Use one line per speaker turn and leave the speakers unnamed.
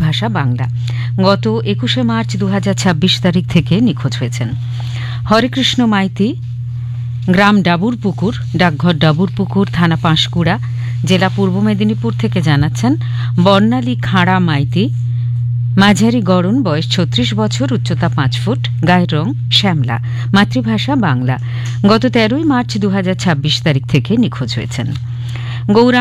মাতৃভাষা বাংলা। গত 21 মার্চ 2026 তারিখ থেকে নিখোঁজ হয়েছেন। হরেকৃষ্ণ মাইতি, গ্রাম ডাবুরপুকুর, ডাকঘর ডাবুরপুকুর, থানা পাঁশকুড়া, জেলা পূর্ব মেদিনীপুর থেকে জানাচ্ছেন বর্ণালী খাঁড়া মাইতি, মাঝারি গড়ন, বয়স 36 বছর, উচ্চতা 5 ফুট, গায়ের রং শ্যামলা, মাতৃভাষা বাংলা। গত 13 মার্চ 2026 তারিখ থেকে নিখোঁজ হয়েছেন।